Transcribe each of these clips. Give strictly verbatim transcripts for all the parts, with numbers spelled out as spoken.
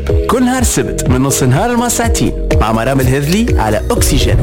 كل نهار السبت من نص نهار لما ساعتين مع مرام الهذلي على أكسجين.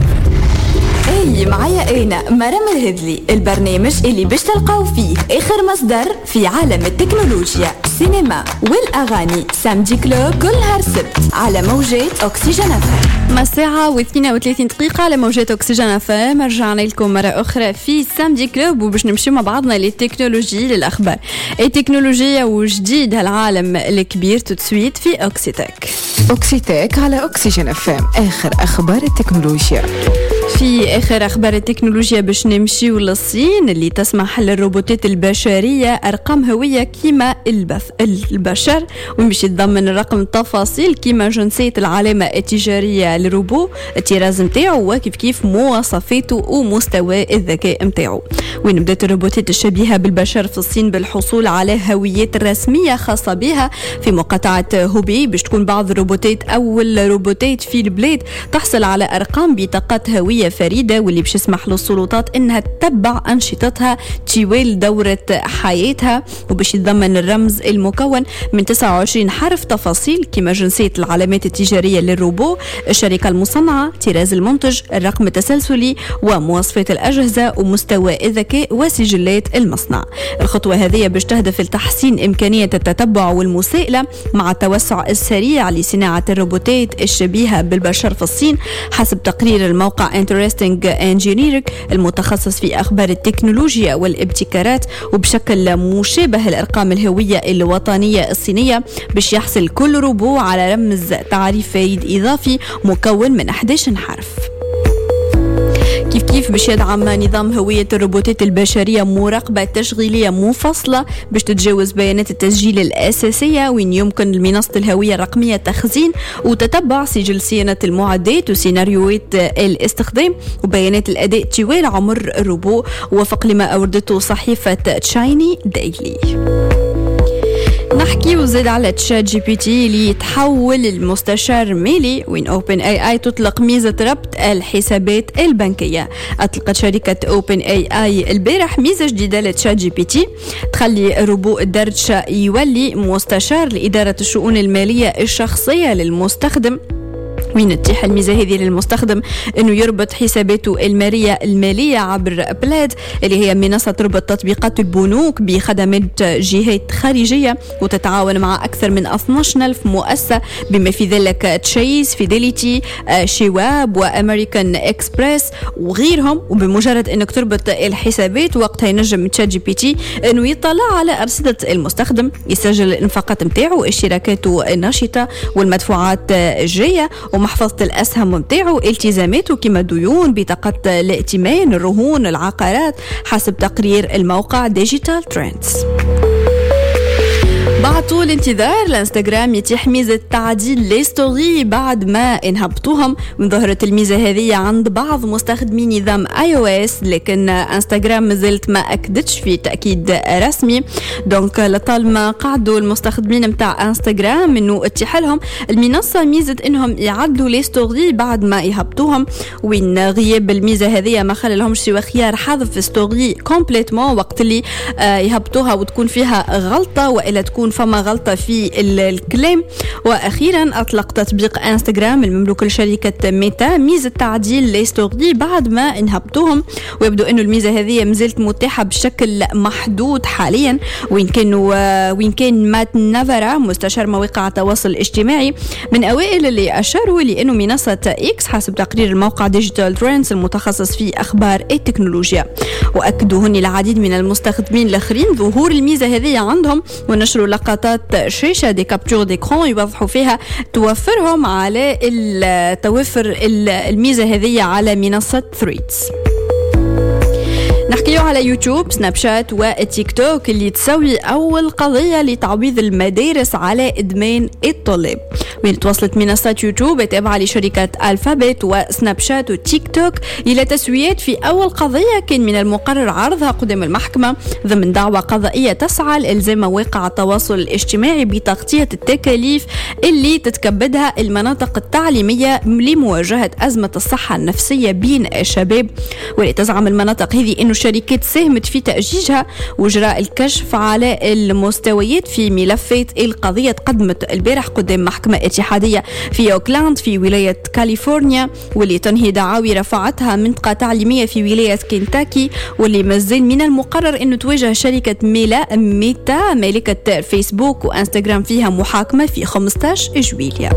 اي معايا انا مرام الهذلي، البرنامج اللي باش تلقاو فيه اخر مصدر في عالم التكنولوجيا، السينما والاغاني. سامدي كلوب كل نهار سبت على موجات أكسجين اف ام. ما الساعة واثنين وثلاثين دقيقة على موجات أكسجين اف ام. رجعنا لكم مرة أخرى في سامدي كلوب، وباش نمشي مع بعضنا للتكنولوجي للأخبار التكنولوجية وجديد هالعالم الكبير. تسويت في أوكسيتك. أوكسيتك على أكسجين اف ام، آخر أخبار التكنولوجيا. في آخر أخبار التكنولوجيا باش نمشي للصين اللي تسمح للروبوتات البشرية أرقام هوية كيما البث البشر، ومش يتضمن الرقم التفاصيل كيما جنسية العلامة التجارية للروبو، الطراز متاعو وكيف كيف مواصفاته ومستوى الذكاء متاعو. وين بدات الروبوتات الشبيهة بالبشر في الصين بالحصول على هويات رسمية خاصة بها في مقاطعة هوبي، باش تكون بعض الروبوتات أول روبوتات في البلاد تحصل على أرقام بطاقات هوية فريدة، واللي باش يسمح للسلطات انها تتبع انشطتها طوال دورة حياتها، وباش يتضمن الرمز المكون من تسعة وعشرين حرف تفاصيل كما جنسية العلامات التجارية للروبو، الشركة المصنعة، طراز المنتج، الرقم التسلسلي ومواصفات الأجهزة ومستوى الذكاء وسجلات المصنع. الخطوة هذه باش تهدف لتحسين إمكانية التتبع والمساءلة مع التوسع السريع لصناعة الروبوتات الشبيهة بالبشر في الصين، حسب تقرير الموقع Interesting Engineering المتخصص في أخبار التكنولوجيا والابتكارات. وبشكل مشابه الأرقام الهوية الوطنية الصينية باش يحصل كل روبو على رمز تعريف فريد إضافي مكون من أحد عشر حرف. كيف كيف باش يدعم نظام هوية الروبوتات البشرية مراقبة تشغيلية منفصلة باش تتجاوز بيانات التسجيل الأساسية، وين يمكن لمنصة الهوية الرقمية تخزين وتتبع سجل صيانة المعدات وسيناريوهات الاستخدام وبيانات الأداء طوال عمر الروبو، وفق لما أوردته صحيفة تشايني دايلي. نحكي وزيد على تشات جي بي تي اللي يتحول المستشار مالي، وين اوبن اي اي تطلق ميزة ربط الحسابات البنكية. اطلقت شركة اوبن اي اي البارح ميزة جديدة لتشات جي بي تي تخلي روبو الدردشة يولي مستشار لإدارة الشؤون المالية الشخصية للمستخدم، وين تتيح الميزة هذه للمستخدم انه يربط حساباته المالية المالية عبر بلاد اللي هي منصة تربط تطبيقات البنوك بخدمات جهات خارجية وتتعاون مع أكثر من اثني عشر ألف مؤسسة بما في ذلك تشيز، فيديليتي، شواب وأمريكان إكسبريس وغيرهم. وبمجرد انك تربط الحسابات وقتها ينجم تشات جي بي تي انه يطلع على أرصدة المستخدم، يسجل الانفاقات متاعه، اشتراكاته النشطة والمدفوعات الجاية، ومحفظة الأسهم متاعه، التزاماته كما ديون، بطاقة الائتمان، الرهون، العقارات، حسب تقرير الموقع ديجيتال ترندز. بعد طول انتظار الانستغرام يتيح ميزة تعديل لي ستوري بعد ما انهبطوهم، من ظهرت الميزة هذه عند بعض مستخدمي نظام اي او اس، لكن انستغرام مازالت ما اكدتش في تأكيد رسمي. دونك لطالما قعدوا المستخدمين متاع انستغرام انه اتيح لهم المنصة ميزة انهم يعدلوا لي ستوري بعد ما يهبطوهم، وين غياب الميزة هذه ما خلى لهمش سوى خيار حذف ستوري كومبليتمون وقت اللي يهبطوها وتكون فيها غلطة والا تكون فما غلطة في الكلام. وأخيرا أطلق تطبيق انستغرام المملوك لشركة ميتا ميزة تعديل لي ستوري بعد ما انهبطوهم، ويبدو أنه الميزة هذه مازالت متاحة بشكل محدود حاليا. وين كانوا وين كان مات نافارا مستشار مواقع التواصل الاجتماعي من أوائل اللي أشاروا لأنه منصة إكس حسب تقرير الموقع ديجيتال ترندز المتخصص في أخبار التكنولوجيا. وأكدوا هني العديد من المستخدمين الآخرين ظهور الميزة هذه عندهم، ونشروا لقطات شاشة دي كابتور ديكرون يوضحوا فيها توفرهم على التوفر الميزة هذه على منصة ثريدز. نحكيو على يوتيوب، سناب شات والتيك توك اللي تسوي أول قضية لتعويض المدارس على إدمان الطلاب. وين توصلت منصات يوتيوب التابعة لشركة ألفابت وسناب شات والتيك توك إلى تسويات في أول قضية كان من المقرر عرضها قدام المحكمة ضمن دعوى قضائية تسعى لإلزام مواقع التواصل الاجتماعي بتغطية التكاليف اللي تتكبدها المناطق التعليمية لمواجهة أزمة الصحة النفسية بين الشباب. ولتزعم المناطق هذه إنه الشركات ساهمت في تأجيجها وجراء الكشف على المستويات في ملفات القضية تقدمت البارح قدام محكمة اتحادية في أوكلاند في ولاية كاليفورنيا، واللي تنهي دعاوي رفعتها منطقة تعليمية في ولاية كنتاكي، واللي مازال من المقرر أن تواجه شركة ميلا ميتا مالكة فيسبوك وإنستغرام فيها محاكمة في خمسة عشر جويلية.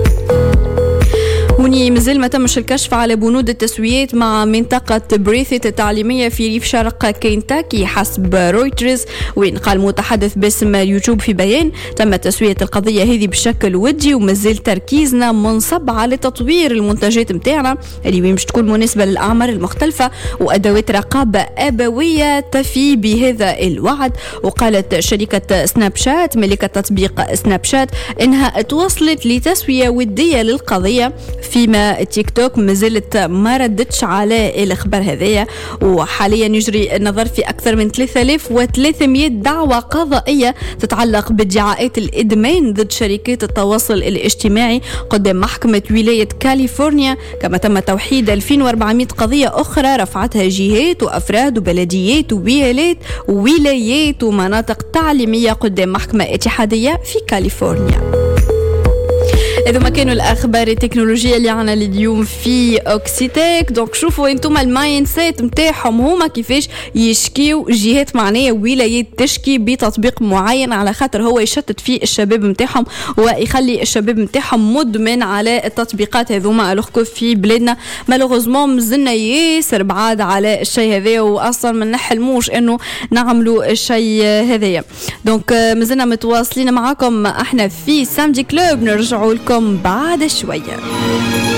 هوني مازال ما تمش الكشف على بنود التسويات مع منطقة بريثيت التعليمية في ريف شرق كنتاكي حسب رويترز، وين قال متحدث باسم يوتيوب في بيان: تم تسوية القضية هذه بشكل ودي، ومازال تركيزنا منصب على تطوير المنتجات متاعنا اللي باش تكون مناسبة للأعمار المختلفة وأدوات رقابة أبوية تفي بهذا الوعد. وقالت شركة سناب شات ملكة تطبيق سناب شات إنها توصلت لتسوية ودية للقضية، فيما تيك توك مازالت ما ردتش على الأخبار هذية. وحاليا يجري النظر في أكثر من ثلاثة آلاف وثلاثمئة دعوة قضائية تتعلق بادعاءات الإدمان ضد شركات التواصل الاجتماعي قدام محكمة ولاية كاليفورنيا، كما تم توحيد ألفين وأربعمئة قضية أخرى رفعتها جهات وأفراد وبلديات وولايات وولايات ومناطق تعليمية قدام محكمة اتحادية في كاليفورنيا. إذا ما كانوا الأخبار التكنولوجية اللي عنا اليوم في أوكسيتك، دونك شوفوا انتم الماين سيت متاعهم هما كيفاش يشكيو جهات معنية ولايات تشكي بتطبيق معين على خاطر هو يشتت فيه الشباب متاعهم ويخلي الشباب متاعهم مدمن على التطبيقات هذوما. ألوغكو في بلادنا مالوغوزمون مازلنا ياسر بعاد على الشيء هذا، وأصلا ما نحلموش إنه نعملوا الشيء هذايا. دونك مازلنا متواصلين معاكم احنا في سامدي كلوب، نرجعوا لكم بعد شوية.